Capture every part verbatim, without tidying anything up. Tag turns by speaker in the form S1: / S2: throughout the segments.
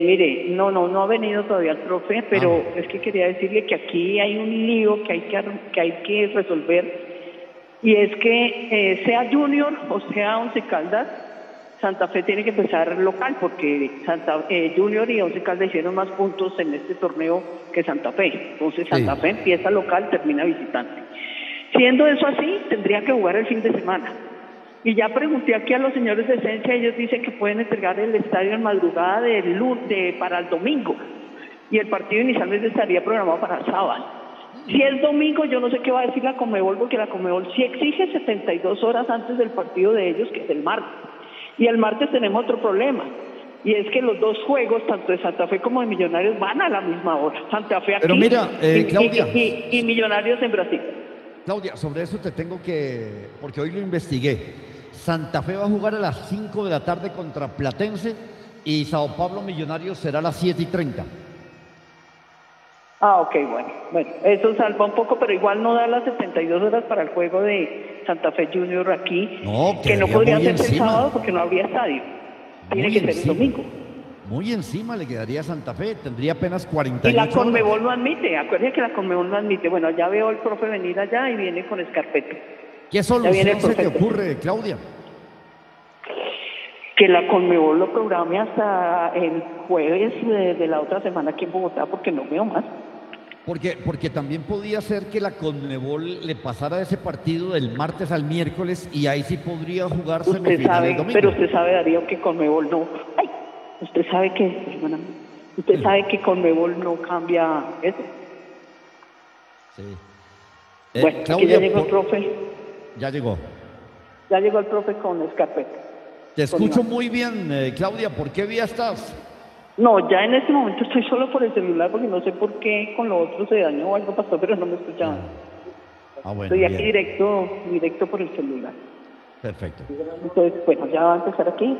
S1: Mire, no, no, no ha venido todavía el profe, pero
S2: Ah.
S1: es que quería decirle que aquí hay un lío que hay que, que, hay que resolver, y es que eh, sea Junior o sea Once Caldas, Santa Fe tiene que empezar local, porque Santa eh, Junior y Once Caldas hicieron más puntos en este torneo que Santa Fe. Entonces Santa
S2: Sí.
S1: Fe empieza local, termina visitante. Siendo eso así, tendría que jugar el fin de semana. Y ya pregunté aquí a los señores de Esencia, ellos dicen que pueden entregar el estadio en madrugada de, de, para el domingo. Y el partido inicialmente estaría programado para el sábado. Si es domingo, yo no sé qué va a decir la Conmebol, porque la Conmebol sí exige setenta y dos horas antes del partido de ellos, que es el martes. Y el martes tenemos otro problema, y es que los dos juegos, tanto de Santa Fe como de Millonarios, van a la misma hora. Santa Fe aquí
S2: Pero mira, eh,
S1: y,
S2: Claudia.
S1: y, y, y Millonarios en Brasil.
S2: Claudia, sobre eso te tengo que, porque hoy lo investigué. Santa Fe va a jugar a las cinco de la tarde contra Platense y Sao Paulo Millonarios será a las siete y treinta.
S1: Ah, ok, bueno. Bueno, eso salva un poco, pero igual no da las setenta y dos horas para el juego de Santa Fe Junior aquí,
S2: No,
S1: que no podría
S2: muy
S1: hacerse el
S2: encima.
S1: sábado porque no habría estadio. Tiene
S2: Muy
S1: que ser
S2: encima.
S1: el domingo.
S2: Muy encima le quedaría a Santa Fe, tendría apenas cuarenta y ocho
S1: Y la
S2: horas.
S1: Conmebol no admite, acuérdense que la Conmebol no admite. Bueno, ya veo al profe venir allá y viene con escarpeta.
S2: ¿Qué solución se te ocurre, Claudia?
S1: Que la Conmebol lo programe hasta el jueves de, de la otra semana aquí en Bogotá, porque no veo más.
S2: Porque, porque también podía ser que la Conmebol le pasara ese partido del martes al miércoles y ahí sí podría jugar
S1: usted
S2: semifinal
S1: sabe,
S2: el domingo.
S1: Pero usted sabe, Darío, que Conmebol no... ¡Ay! Usted sabe que... Hermana, usted sí. sabe que Conmebol no cambia eso.
S2: Sí.
S1: Eh, bueno, Claudia, aquí ya llegó por... el profe.
S2: Ya llegó.
S1: Ya llegó el profe con escarpeta.
S2: Te escucho muy bien, eh, Claudia. ¿Por qué vía estás?
S1: No, ya en este momento estoy solo por el celular porque no sé por qué con lo otro se dañó o algo pasó, pero no me escuchaban.
S2: Ah, bueno,
S1: estoy aquí
S2: bien.
S1: directo, directo por el celular.
S2: Perfecto.
S1: Entonces, bueno, ya va a empezar aquí.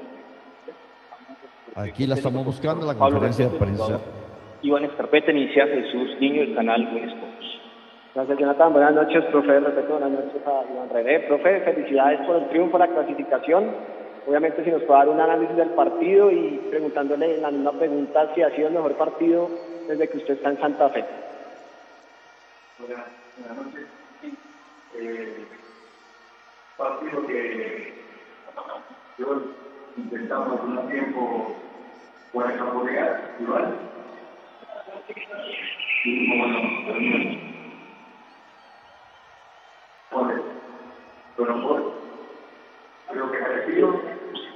S2: Aquí la estamos buscando, la conferencia de prensa.
S3: Iván Escarpeta, inicia Jesús Niño, el canal Win Sports.
S4: Gracias, Jonathan. Buenas noches, profe. Respeto, buenas noches a Iván René. Profe, felicidades por el triunfo, la clasificación. Obviamente, si nos puede dar un análisis del partido y preguntándole la misma pregunta, si ha sido el mejor partido desde que usted está en Santa Fe.
S5: Buenas, buenas noches. Eh, partido que yo intentamos por un tiempo jugar en campo real, igual. Y como bueno, bueno, pero por creo que parecido.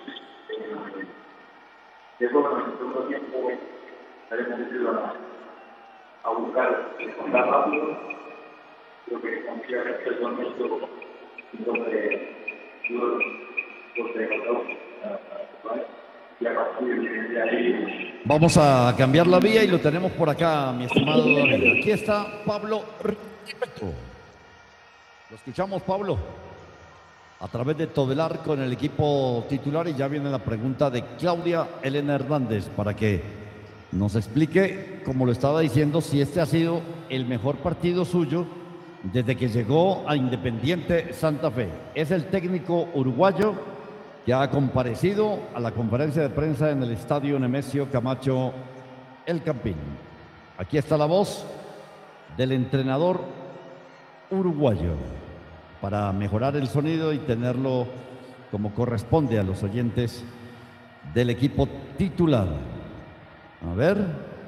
S5: Después, bueno, en el segundo tiempo, haremos decidido a, a buscar encontrar rápido. Creo que confía en el momento, entonces, yo, porque y a partir de ahí.
S2: Vamos a cambiar la vía y lo tenemos por acá, mi estimado David. Aquí está Pablo Repeto. Lo escuchamos, Pablo, a través de Todelar con el equipo titular, y ya viene la pregunta de Claudia Elena Hernández para que nos explique, como lo estaba diciendo, si este ha sido el mejor partido suyo desde que llegó a Independiente Santa Fe. Es el técnico uruguayo que ha comparecido a la conferencia de prensa en el estadio Nemesio Camacho El Campín. Aquí está la voz del entrenador uruguayo para mejorar el sonido y tenerlo como corresponde a los oyentes del equipo titular. A ver,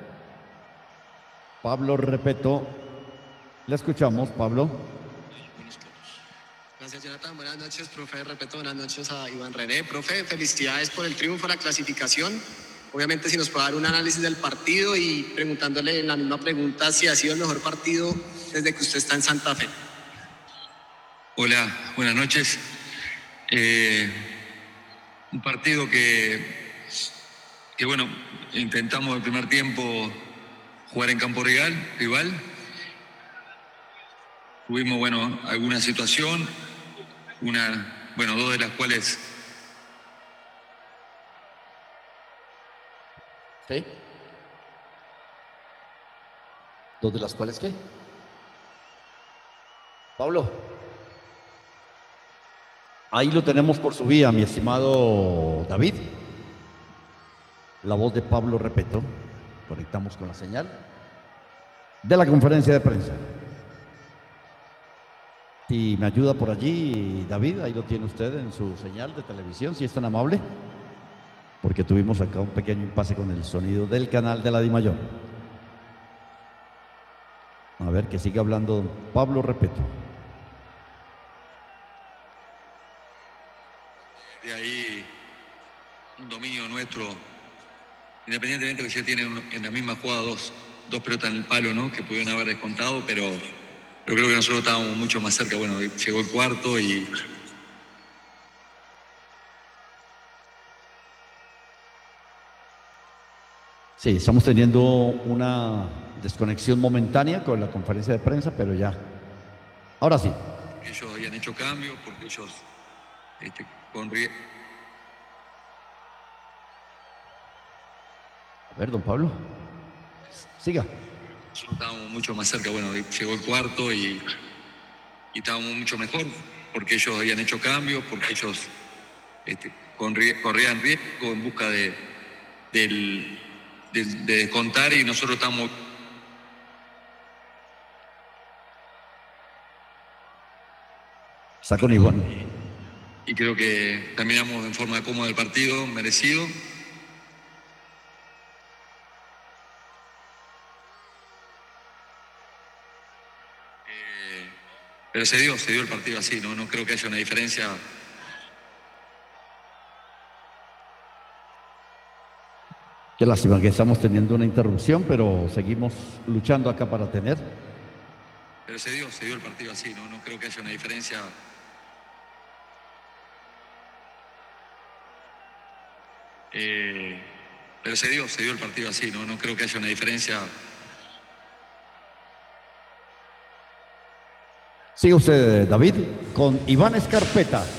S2: Pablo Repeto, le escuchamos, Pablo.
S6: Gracias, Jonathan. Buenas noches, profe Repeto. Buenas noches a Iván René. Profe, felicidades por el triunfo, la clasificación. Obviamente, si nos puede dar un análisis del partido y preguntándole la misma pregunta, si ha sido el mejor partido desde que usted está en Santa Fe.
S7: Hola, buenas noches. Eh, un partido que, que, bueno, intentamos el primer tiempo jugar en campo rival, rival. Tuvimos, bueno, alguna situación, una, bueno, dos de las cuales...
S2: ¿Sí? ¿Dos de las cuales qué? Pablo. Ahí lo tenemos por su vía, mi estimado David. la voz de Pablo Repeto. Conectamos con la señal de la conferencia de prensa. Y me ayuda por allí, David, ahí lo tiene usted en su señal de televisión, si es tan amable, porque tuvimos acá un pequeño impasse con el sonido del canal de la Dimayor. A ver, que siga hablando don Pablo Repeto.
S7: De ahí un dominio nuestro, independientemente de que ya tienen en la misma jugada dos, dos pelotas en el palo, ¿no? Que pudieron haber descontado, pero, pero creo que nosotros estábamos mucho más cerca. Bueno, llegó el cuarto y...
S2: Sí, estamos teniendo una desconexión momentánea con la conferencia de prensa, pero ya. Ahora sí.
S7: Ellos habían hecho cambios, porque ellos este, con riesgo.
S2: A ver, don Pablo. Siga.
S7: Nosotros estábamos mucho más cerca. Bueno, llegó el cuarto y, y estábamos mucho mejor, porque ellos habían hecho cambios, porque ellos este, con, corrían riesgo en busca de, del, de, de descontar, y nosotros estamos...
S2: Está con Iván.
S7: Y creo que terminamos en forma cómoda el partido, merecido. Eh, pero se dio, se dio el partido así, ¿no? No creo que haya una diferencia.
S2: Qué lástima que estamos teniendo una interrupción, pero seguimos luchando acá para tener.
S7: Pero se dio, se dio el partido así, ¿no? No creo que haya una diferencia. Eh, pero se dio, se dio el partido así, ¿no? No creo que haya una diferencia.
S2: Sigue usted, David, con Iván Escarpeta.